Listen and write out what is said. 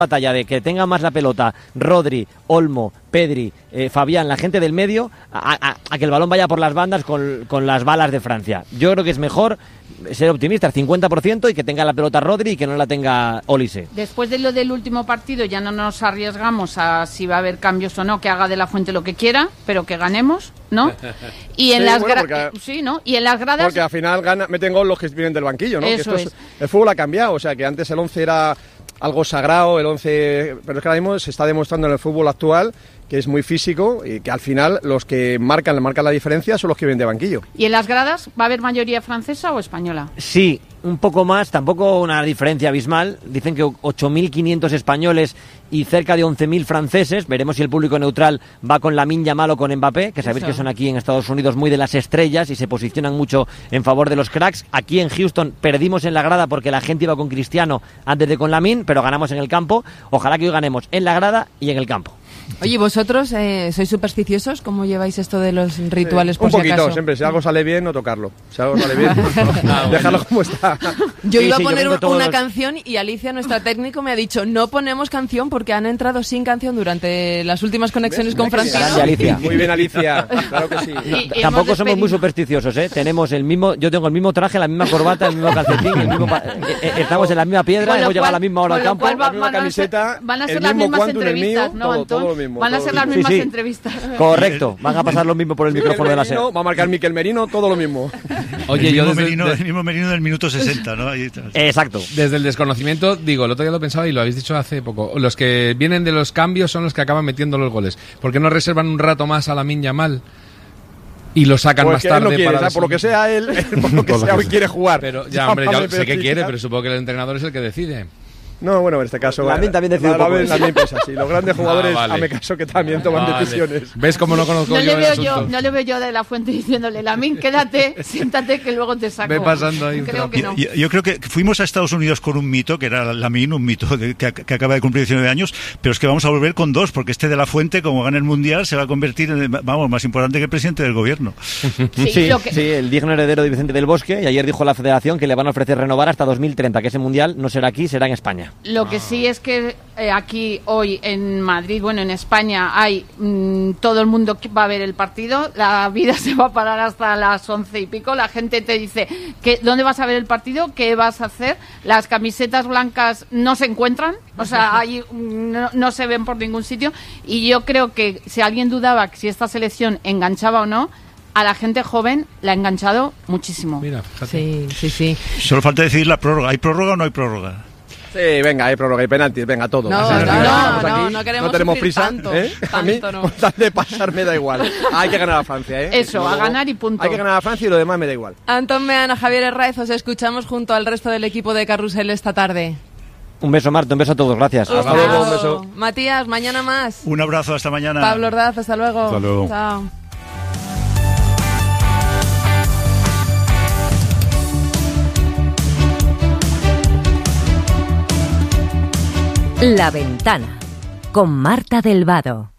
batalla de que tenga más la pelota Rodri, Olmo, Pedri, Fabián, la gente del medio, a que el balón vaya por las bandas con las balas de Francia. Yo creo que es mejor ser optimista, el 50%, y que tenga la pelota Rodri y que no la tenga Olise. Después de lo del último partido ya no nos arriesgamos a si va a haber cambios o no, que haga de la Fuente lo que quiera, pero que ganemos, ¿no? Y en sí, ¿no? Y en las gradas, porque al final meten gol los que vienen del banquillo, ¿no? Eso que el fútbol ha cambiado, o sea, que antes el 11 era algo sagrado, el 11, pero es que ahora mismo se está demostrando en el fútbol actual que es muy físico y que al final los que marcan la diferencia son los que vienen de banquillo. ¿Y en las gradas va a haber mayoría francesa o española? Sí, un poco más, tampoco una diferencia abismal. Dicen que 8.500 españoles y cerca de 11.000 franceses. Veremos si el público neutral va con Lamine Yamal o con Mbappé, que sabéis que son aquí en Estados Unidos muy de las estrellas y se posicionan mucho en favor de los cracks. Aquí en Houston perdimos en la grada porque la gente iba con Cristiano antes de con Lamine, pero ganamos en el campo. Ojalá que hoy ganemos en la grada y en el campo. Oye, ¿vosotros sois supersticiosos? ¿Cómo lleváis esto de los rituales por un poquito, si acaso? Siempre. Si algo sale bien, no tocarlo. Si algo sale bien, dejarlo como está. Yo iba a poner una canción y Alicia, nuestra técnico, me ha dicho no ponemos canción porque han entrado sin canción durante las últimas conexiones con Francino. Alicia. Muy bien, Alicia. Claro que sí. Tampoco somos muy supersticiosos, ¿eh? Tenemos el mismo, yo tengo el mismo traje, la misma corbata, el mismo calcetín, estamos en la misma piedra, hemos llegado a la misma hora al campo, la misma camiseta, van a ser las mismas entrevistas, ¿no, Antón? Van a ser las mismas entrevistas. Correcto, van a pasar lo mismo por el micrófono de la SER. Va a marcar Miquel Merino, todo lo mismo. Oye, el mismo Merino del minuto 60, ¿no? Exacto. Desde el desconocimiento, digo, el otro día lo pensaba y lo habéis dicho hace poco, los que vienen de los cambios son los que acaban metiendo los goles. ¿Por qué no reservan un rato más a Lamine Yamal y lo sacan más tarde? Él no quiere, por lo que sea él por lo que sea hoy quiere jugar. Pero ya, hombre, ya sé que quiere, pero supongo que el entrenador es el que decide. No, bueno, en este caso Lamine también decide un poco. Lamine pesa así. Los grandes jugadores, hazme caso, que también toman decisiones. ¿Ves cómo no conozco yo el asunto? No le veo yo de la Fuente diciéndole, Lamine, quédate, siéntate que luego te saco. Ve pasando ahí. Creo que no. Yo creo que fuimos a Estados Unidos con un mito, que era Lamine, un mito que acaba de cumplir 19 años, pero es que vamos a volver con dos, porque este de la Fuente, como gana el Mundial, se va a convertir en, más importante que el presidente del gobierno. Sí, el digno heredero de Vicente del Bosque, y ayer dijo la Federación que le van a ofrecer renovar hasta 2030, que ese Mundial no será aquí, será en España. Lo que sí es que aquí hoy en Madrid, bueno, en España hay todo el mundo que va a ver el partido, la vida se va a parar hasta las 11 y pico, la gente te dice ¿dónde vas a ver el partido? ¿Qué vas a hacer? Las camisetas blancas no se encuentran, o sea, ahí no se ven por ningún sitio, y yo creo que si alguien dudaba si esta selección enganchaba o no, a la gente joven la ha enganchado muchísimo. Mira, fíjate. Sí. Solo falta decidir la prórroga. ¿Hay prórroga o no hay prórroga? Sí, venga, hay prórroga, hay penaltis, venga, todo. No queremos no tenemos sufrir prisa, tanto, ¿eh? A mí, con tal de pasar me da igual. Hay que ganar a Francia, ¿eh? Eso, a ganar y punto. Hay que ganar a Francia y lo demás me da igual. Antón Meana, Javier Herráez, os escuchamos junto al resto del equipo de Carrusel esta tarde. Un beso, Marta, un beso a todos, gracias. Hasta luego, un beso. Matías, mañana más. Un abrazo, hasta mañana. Pablo Ordaz, hasta luego. Hasta luego. Chao. La Ventana, con Marta del Vado.